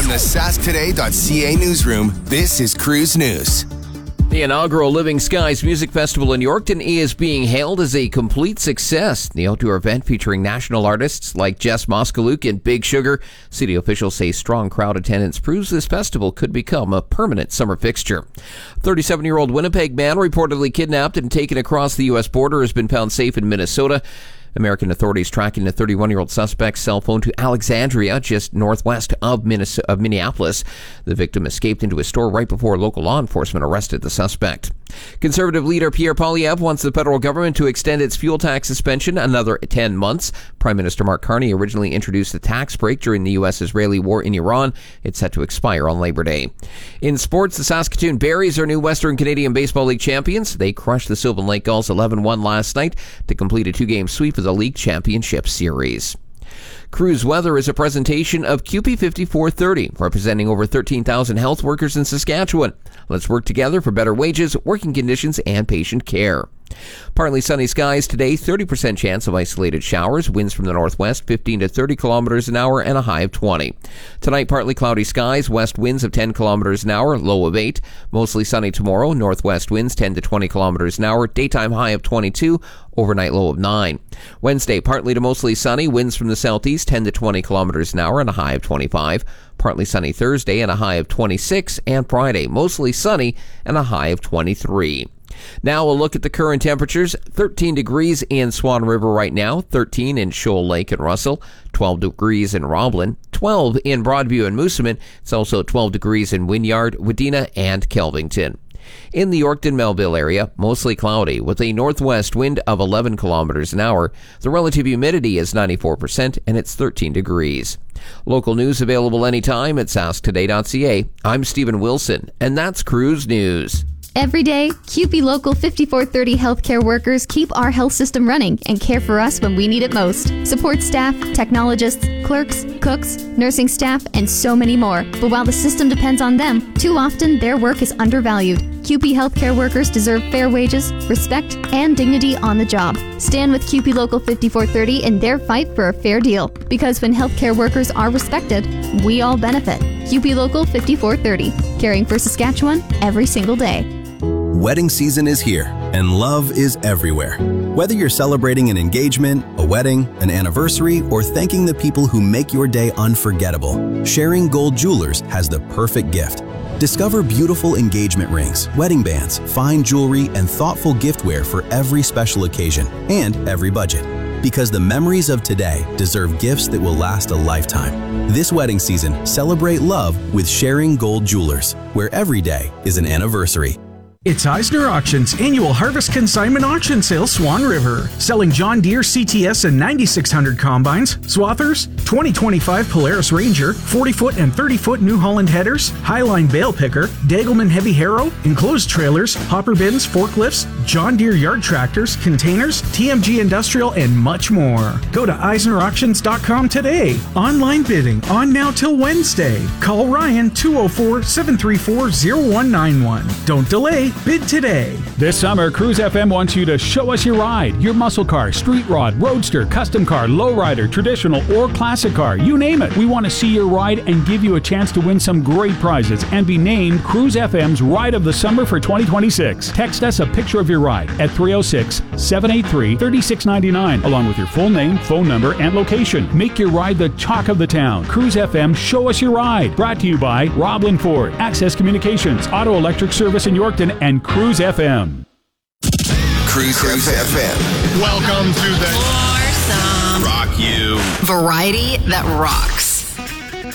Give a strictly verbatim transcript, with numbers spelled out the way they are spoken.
From the sask today dot c a newsroom, this is Cruise News. The inaugural Living Skies Music Festival in Yorkton is being hailed as a complete success. The outdoor event featuring national artists like Jess Moskaluk and Big Sugar. City officials say strong crowd attendance proves this festival could become a permanent summer fixture. thirty-seven-year-old Winnipeg man reportedly kidnapped and taken across the U S border has been found safe in Minnesota. American authorities tracking the thirty-one-year-old suspect's cell phone to Alexandria, just northwest of, Minnesota, of Minneapolis. The victim escaped into a store right before local law enforcement arrested the suspect. Conservative leader Pierre Poilievre wants the federal government to extend its fuel tax suspension another ten months. Prime Minister Mark Carney originally introduced the tax break during the U S-Israeli war in Iran. It's set to expire on Labor Day. In sports, the Saskatoon Berries are new Western Canadian Baseball League champions. They crushed the Sylvan Lake Gulls eleven one last night to complete a two-game sweep of the league championship series. Cruise Weather is a presentation of Q P fifty-four thirty, representing over thirteen thousand health workers in Saskatchewan. Let's work together for better wages, working conditions, and patient care. Partly sunny skies today, thirty percent chance of isolated showers, winds from the northwest fifteen to thirty kilometers an hour, and a high of twenty. Tonight, partly cloudy skies, west winds of ten kilometers an hour, low of eight. Mostly sunny tomorrow, northwest winds ten to twenty kilometers an hour, daytime high of twenty-two, overnight low of nine. Wednesday, partly to mostly sunny, winds from the southeast ten to twenty kilometers an hour, and a high of twenty-five. Partly sunny Thursday and a high of twenty-six, and Friday, mostly sunny and a high of twenty-three. Now we'll look at the current temperatures. thirteen degrees in Swan River right now, thirteen in Shoal Lake and Russell, twelve degrees in Roblin, twelve in Broadview and Moosomin. It's also twelve degrees in Wynyard, Wadena, and Kelvington. In the Yorkton-Melville area, mostly cloudy with a northwest wind of eleven kilometers an hour. The relative humidity is ninety-four percent and it's thirteen degrees. Local news available anytime at sask today dot c a. I'm Stephen Wilson, and that's Cruise News. Every day, C U P E Local fifty-four thirty healthcare workers keep our health system running and care for us when we need it most. Support staff, technologists, clerks, cooks, nursing staff, and so many more. But while the system depends on them, too often their work is undervalued. C U P E healthcare workers deserve fair wages, respect, and dignity on the job. Stand with C U P E Local fifty-four thirty in their fight for a fair deal. Because when healthcare workers are respected, we all benefit. C U P E Local fifty-four thirty, caring for Saskatchewan every single day. Wedding season is here, and love is everywhere. Whether you're celebrating an engagement, a wedding, an anniversary, or thanking the people who make your day unforgettable, Sharing Gold Jewelers has the perfect gift. Discover beautiful engagement rings, wedding bands, fine jewelry, and thoughtful giftware for every special occasion and every budget. Because the memories of today deserve gifts that will last a lifetime. This wedding season, celebrate love with Sharing Gold Jewelers, where every day is an anniversary. It's Eisner Auctions annual Harvest Consignment Auction Sale, Swan River. Selling John Deere C T S and ninety-six hundred combines, Swathers, twenty twenty-five Polaris Ranger, forty foot and thirty foot New Holland headers, Highline bale picker, Dagelman heavy harrow, enclosed trailers, hopper bins, forklifts, John Deere yard tractors, containers, T M G Industrial, and much more. Go to eisner auctions dot com today. Online bidding on now till Wednesday. Call Ryan two oh four, seven three four, oh one nine one. Don't delay. Bid today. This summer, Cruise F M wants you to show us your ride. Your muscle car, street rod, roadster, custom car, lowrider, traditional, or classic car. You name it. We want to see your ride and give you a chance to win some great prizes and be named Cruise F M's Ride of the Summer for twenty twenty-six. Text us a picture of your ride at three oh six, seven eight three, three six nine nine along with your full name, phone number, and location. Make your ride the talk of the town. Cruise F M, show us your ride. Brought to you by Roblin Ford, Access Communications, Auto Electric Service in Yorkton, and Cruise F M. Cruise, Cruise F M. Welcome to the Awesome Rock You variety that rocks.